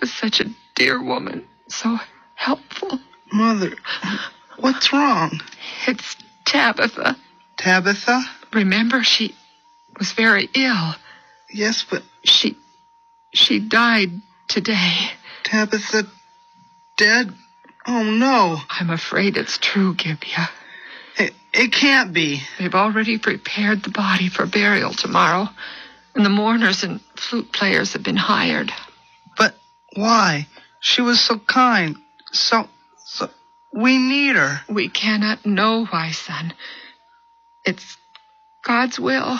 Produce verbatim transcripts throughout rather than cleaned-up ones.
was such a dear woman, so helpful. Mother, what's wrong? It's Tabitha. Tabitha? Remember, she was very ill. Yes, but... She... she died today. Tabitha dead? Oh, no. I'm afraid it's true, Gibeah. It, it can't be. They've already prepared the body for burial tomorrow, and the mourners and flute players have been hired. But why? She was so kind. So... so... we need her. We cannot know why, son. It's God's will.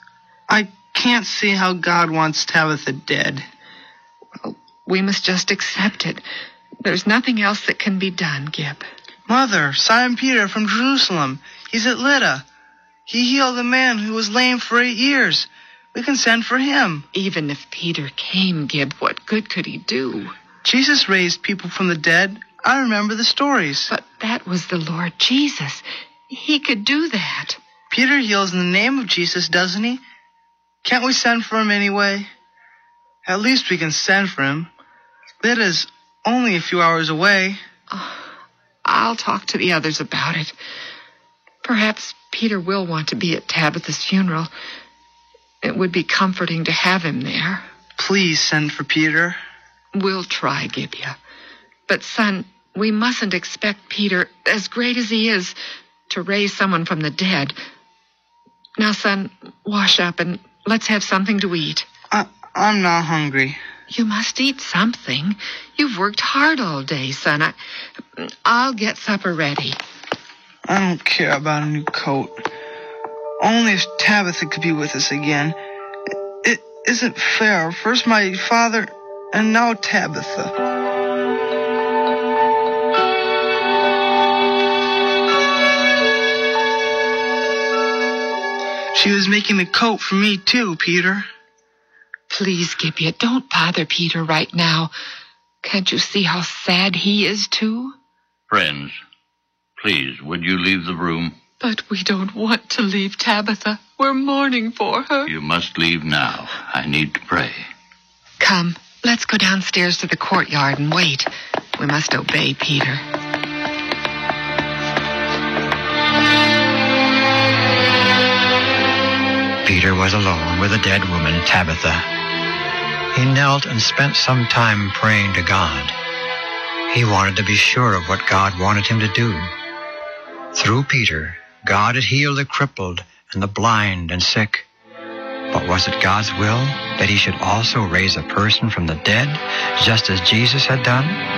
I can't see how God wants Tabitha dead. Well, we must just accept it. There's nothing else that can be done, Gib. Mother, Simon Peter from Jerusalem. He's at Lydda. He healed a man who was lame for eight years. We can send for him. Even if Peter came, Gib, what good could he do? Jesus raised people from the dead. I remember the stories. But that was the Lord Jesus. He could do that. Peter heals in the name of Jesus, doesn't he? Can't we send for him anyway? At least we can send for him. Lydda's only a few hours away. Oh, I'll talk to the others about it. Perhaps Peter will want to be at Tabitha's funeral. It would be comforting to have him there. Please send for Peter. We'll try, Gibeah. But, son, we mustn't expect Peter, as great as he is, to raise someone from the dead. Now, son, wash up and let's have something to eat. I, I'm not hungry. You must eat something. You've worked hard all day, son. I, I'll get supper ready. I don't care about a new coat. Only if Tabitha could be with us again. It isn't fair. First my father, and now Tabitha. She was making a coat for me, too, Peter. Please, Gibeah, don't bother Peter right now. Can't you see how sad he is, too? Friends, please, would you leave the room? But we don't want to leave Tabitha. We're mourning for her. You must leave now. I need to pray. Come, let's go downstairs to the courtyard and wait. We must obey Peter. Peter was alone with the dead woman, Tabitha. He knelt and spent some time praying to God. He wanted to be sure of what God wanted him to do. Through Peter, God had healed the crippled and the blind and sick. But was it God's will that he should also raise a person from the dead, just as Jesus had done?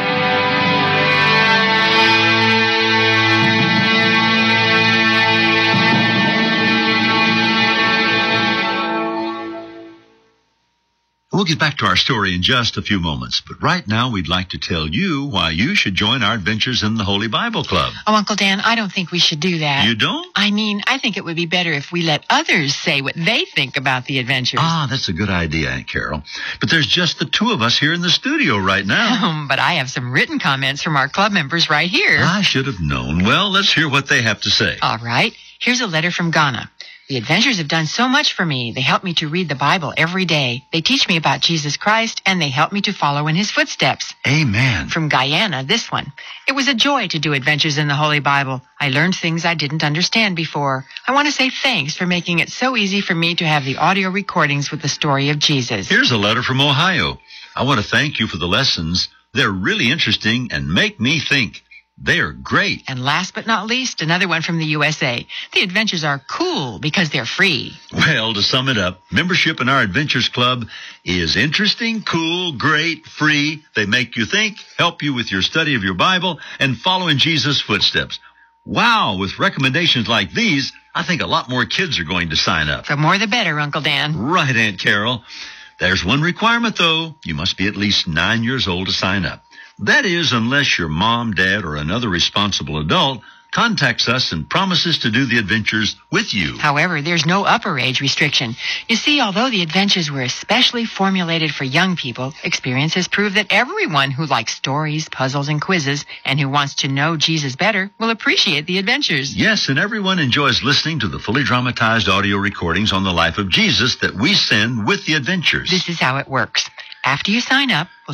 We'll get back to our story in just a few moments, but right now we'd like to tell you why you should join our Adventures in the Holy Bible Club. Oh, Uncle Dan, I don't think we should do that. You don't? I mean, I think it would be better if we let others say what they think about the adventures. Ah, that's a good idea, Aunt Carol. But there's just the two of us here in the studio right now. Um, but I have some written comments from our club members right here. I should have known. Well, let's hear what they have to say. All right. Here's a letter from Ghana. The adventures have done so much for me. They help me to read the Bible every day. They teach me about Jesus Christ, and they help me to follow in his footsteps. Amen. From Guyana, this one. It was a joy to do Adventures in the Holy Bible. I learned things I didn't understand before. I want to say thanks for making it so easy for me to have the audio recordings with the story of Jesus. Here's a letter from Ohio. I want to thank you for the lessons. They're really interesting and make me think. They are great. And last but not least, another one from the U S A. The adventures are cool because they're free. Well, to sum it up, membership in our Adventures Club is interesting, cool, great, free. They make you think, help you with your study of your Bible, and follow in Jesus' footsteps. Wow, with recommendations like these, I think a lot more kids are going to sign up. The more the better, Uncle Dan. Right, Aunt Carol. There's one requirement, though. You must be at least nine years old to sign up. That is, unless your mom, dad, or another responsible adult contacts us and promises to do the adventures with you. However, there's no upper age restriction. You see, although the adventures were especially formulated for young people, experience has proved that everyone who likes stories, puzzles, and quizzes, and who wants to know Jesus better, will appreciate the adventures. Yes, and everyone enjoys listening to the fully dramatized audio recordings on the life of Jesus that we send with the adventures. This is how it works. After you sign up, we'll